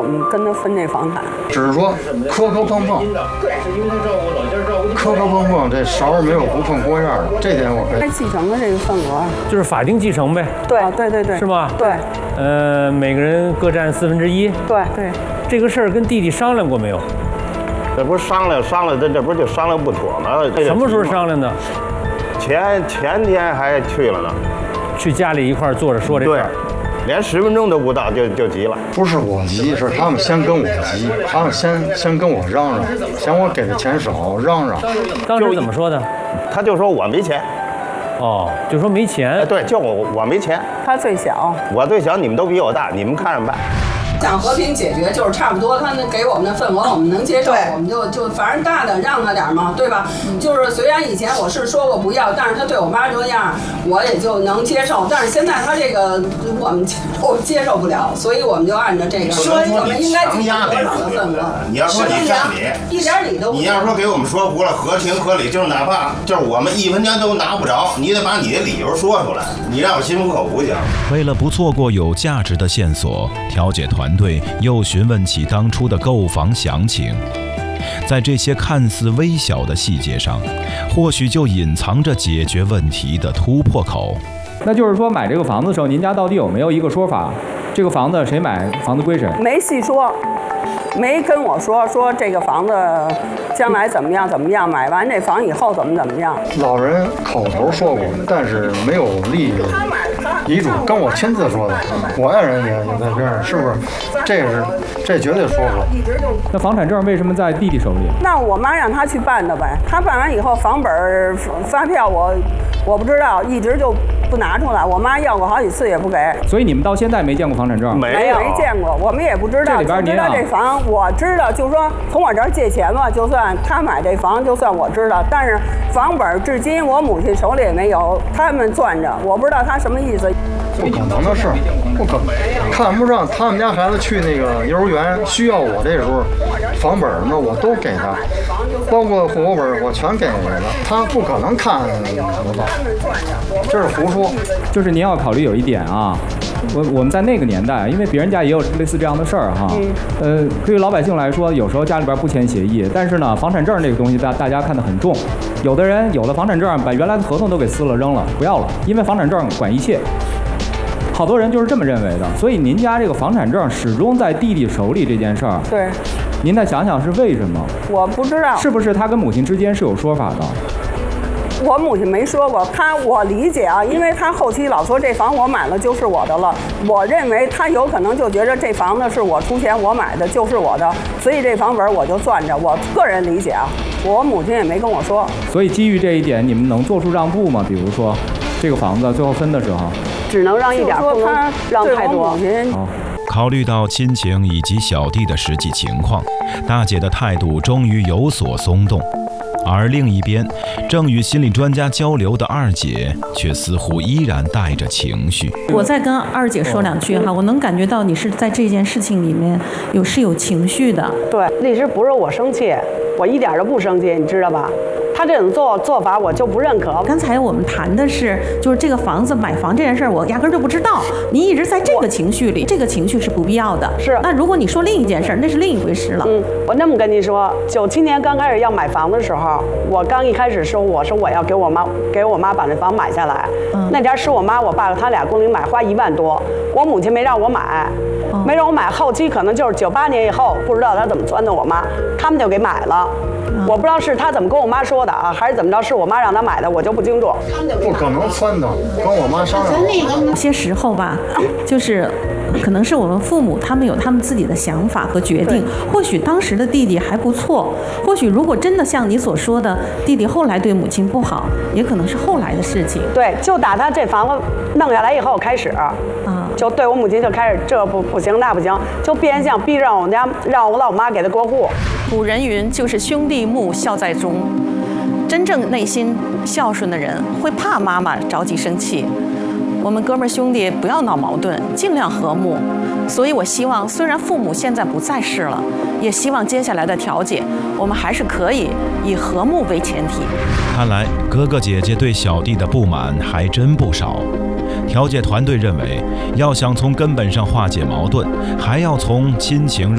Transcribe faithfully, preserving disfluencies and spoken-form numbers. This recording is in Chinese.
么跟他分这房产。 只是说磕磕碰碰，磕磕碰碰，这勺没有不碰锅沿的，这点我可以。 该继承的这个份额就是法定继承呗。 对对对对， 是吗？ 对。 呃，每个人各占四分之一。 对对。 这个事儿跟弟弟商量过没有？ 这不是商量商量，这这不是就商量不妥吗？ 什么时候商量的？ 前前天还去了呢， 去家里一块儿坐着说这事儿。 连十分钟都不到就就急了。 不是我急，是他们先跟我急，他们先先跟我嚷嚷，嫌我给的钱少，嚷嚷。 当时怎么说的？ 他就说我没钱。 哦，就说没钱。 对，就我我没钱。 他最小。 我最小，你们都比我大，你们看着办。 想和平解决，就是差不多，他那给我们的份额我们能接受，我们就就反正大的让他点嘛，对吧？嗯、就是虽然以前我是说过不要，但是他对我妈这样，我也就能接受。但是现在他这个我们我接受不了，所以我们就按照这个， 说我们应该给多少的份额？ 你要说你占理， 一点理都不。 你要说给我们说服了，合情合理，就是哪怕就是我们一分钱都拿不着，你得把你的理由说出来，你让我心服口服行。 为了不错过有价值的线索，调解团队又询问起当初的购房详情，在这些看似微小的细节上，或许就隐藏着解决问题的突破口。 那就是说，买这个房子的时候，您家到底有没有一个说法？这个房子谁买，房子归谁？ 没细说，没跟我说说这个房子将来怎么样怎么样，买完这房以后怎么怎么样。 老人口头说过，但是没有立遗嘱，跟我亲自说的。我爱人也也在这儿，是不是？这是这绝对说过。 那房产证为什么在弟弟手里？ 那我妈让他去办的呗，他办完以后，房本发票我我不知道，一直就不拿出来。我妈要过好几次也不给。 所以你们到现在没见过房产证？ 没有，没见过，我们也不知道。 这里边您啊，知道这房，我知道，就是说从我这儿借钱嘛，就算他买这房，就算我知道，但是房本至今我母亲手里也没有，他们攥着，我不知道他什么意思。 不可能的事，不可能，看不上他们家孩子去那个幼儿园，需要我这时候房本呢，我都给他，包括户口本我全给他了，他不可能看得到，这是胡说。 就是您要考虑有一点啊，我我们在那个年代，因为别人家也有类似这样的事儿哈，呃，对于老百姓来说，有时候家里边不签协议，但是呢，房产证这个东西大大家看得很重，有的人有了房产证，把原来的合同都给撕了扔了，不要了，因为房产证管一切。好多人就是这么认为的，所以您家这个房产证始终在弟弟手里这件事儿， 对， 您再想想是为什么？ 我不知道， 是不是他跟母亲之间是有说法的？ 我母亲没说过，他我理解啊，因为他后期老说这房我买了就是我的了，我认为他有可能就觉得这房子是我出钱我买的就是我的，所以这房本我就攥着。我个人理解啊，我母亲也没跟我说。 所以基于这一点，你们能做出让步吗？比如说，这个房子最后分的时候， 只能让一点，不能让太多。 好。 考虑到亲情以及小弟的实际情况，大姐的态度终于有所松动。而另一边，正与心理专家交流的二姐，却似乎依然带着情绪。 我再跟二姐说两句哈，我能感觉到你是在这件事情里面有是有情绪的。 对，律师不是我生气，我一点都不生气，你知道吧？他这种做做法我就不认可。 刚才我们谈的是，就是这个房子买房这件事儿，我压根儿就不知道。你一直在这个情绪里，这个情绪是不必要的。 是。 那如果你说另一件事儿，那是另一回事了。 嗯，我那么跟你说，九七年刚开始要买房的时候，我刚一开始说，我说我要给我妈给我妈把这房买下来。嗯。那家是我妈我爸他俩共同买，花一万多，我母亲没让我买，嗯、没让我买。后期可能就是九八年以后，不知道他怎么撺掇我妈，他们就给买了。我不知道是他怎么跟我妈说的啊，还是怎么着，是我妈让他买的，我就不清楚。 不可能撺掇，跟我妈商量。 有些时候吧，就是可能是我们父母他们有他们自己的想法和决定。或许当时的弟弟还不错，或许如果真的像你所说的，弟弟后来对母亲不好，也可能是后来的事情。 对，就打他这房子弄下来以后开始，啊，就对我母亲就开始这不不行那不行，就变相逼让我们家让我老妈给他过户。 古人云，就是兄弟睦，孝在中。真正内心孝顺的人会怕妈妈着急生气。我们哥们儿兄弟不要闹矛盾，尽量和睦。所以我希望，虽然父母现在不在世了，也希望接下来的调解，我们还是可以以和睦为前提。 看来哥哥姐姐对小弟的不满还真不少。调解团队认为，要想从根本上化解矛盾，还要从亲情